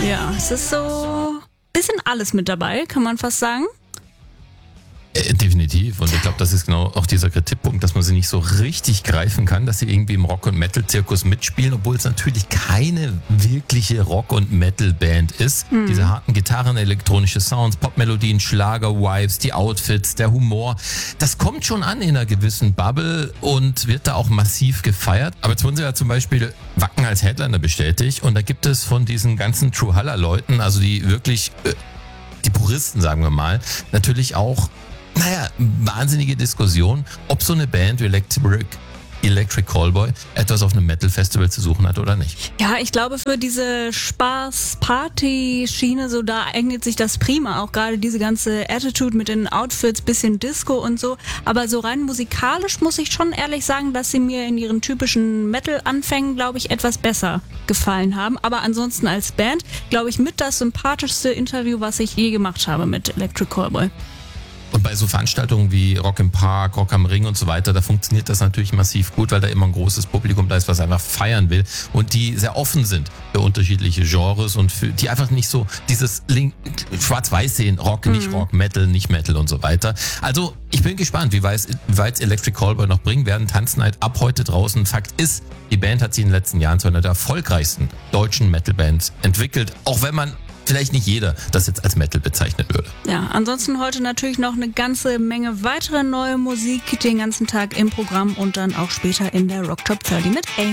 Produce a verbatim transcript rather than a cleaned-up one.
Ja, es ist so ein bisschen alles mit dabei, kann man fast sagen. Äh, definitiv. Und ich glaube, das ist genau auch dieser Kritikpunkt, dass man sie nicht so richtig greifen kann, dass sie irgendwie im Rock- und Metal-Zirkus mitspielen, obwohl es natürlich keine wirkliche Rock- und Metal-Band ist. Mhm. Diese harten Gitarren, elektronische Sounds, Popmelodien, Schlager-Vibes, die Outfits, der Humor, das kommt schon an in einer gewissen Bubble und wird da auch massiv gefeiert. Aber jetzt wurden sie ja zum Beispiel Wacken als Headliner bestätigt und da gibt es von diesen ganzen True-Halla-Leuten, also die wirklich, äh, die Puristen, sagen wir mal, natürlich auch naja, wahnsinnige Diskussion, ob so eine Band wie Electric, Electric Callboy etwas auf einem Metal-Festival zu suchen hat oder nicht. Ja, ich glaube, für diese Spaß-Party-Schiene, so da eignet sich das prima. Auch gerade diese ganze Attitude mit den Outfits, bisschen Disco und so. Aber so rein musikalisch muss ich schon ehrlich sagen, dass sie mir in ihren typischen Metal-Anfängen, glaube ich, etwas besser gefallen haben. Aber ansonsten als Band, glaube ich, mit das sympathischste Interview, was ich je gemacht habe mit Electric Callboy. Und bei so Veranstaltungen wie Rock im Park, Rock am Ring und so weiter, da funktioniert das natürlich massiv gut, weil da immer ein großes Publikum da ist, was einfach feiern will und die sehr offen sind für unterschiedliche Genres und für die einfach nicht so dieses Link, Schwarz-Weiß sehen, Rock, mhm. nicht Rock, Metal, nicht Metal und so weiter. Also ich bin gespannt, wie weit es Electric Callboy noch bringen werden. Tanznight ab heute draußen. Fakt ist, die Band hat sich in den letzten Jahren zu einer der erfolgreichsten deutschen Metal-Bands entwickelt, auch wenn man vielleicht nicht jeder das jetzt als Metal bezeichnen würde. Ja, ansonsten heute natürlich noch eine ganze Menge weitere neue Musik den ganzen Tag im Programm und dann auch später in der Rock Top dreißig mit A.